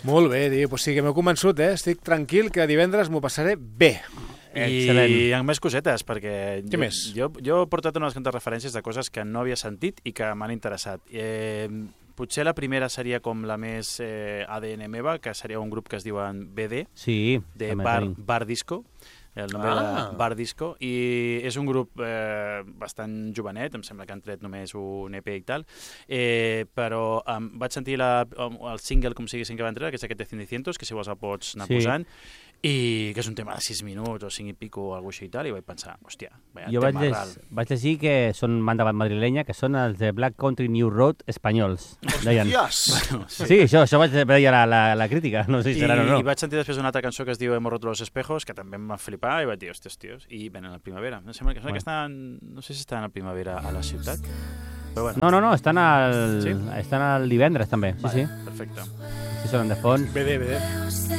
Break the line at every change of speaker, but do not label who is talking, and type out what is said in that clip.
Molt bé, tio. Pues sí que m'heu convençut, Estic tranquil que divendres m'ho passaré bé.
I amb més cosetes, perquè
Què més?
Jo he portat unes quantes referències de coses que no havia sentit i que m'han interessat. Potser la primera seria com la més ADN meva, que seria un grup que es diuen BD,
Sí,
de
també
Bar,
tenim.
Bar Disco, el nom de Bar Disco, i és un grup bastant jovenet, em sembla que han tret només un EP i tal, però vaig sentir el single, com sigui, que van treure, que és aquest de Cindicientos, que si vols el pots anar posant, i que és un tema de 6 minuts o 5 i pico o alguna cosa així i tal, i vaig pensar, hòstia,
Jo vaig llegir que són banda madrilenya, que són els de Black Country New Road espanyols. Deien.
Bueno,
Sí, això vaig veure la crítica, no sé si serà o no.
I vaig sentir després una altra cançó que es diu Hemos roto los espejos, que també em va flipar, i vaig dir, hòsties, tios, i venen a la primavera. Em sembla que estan, no sé si estan a la primavera a la ciutat, però bueno.
No, estan al divendres també. Sí,
Vale,
sí.
perfecte.
Sí, sonen de fons.
BD.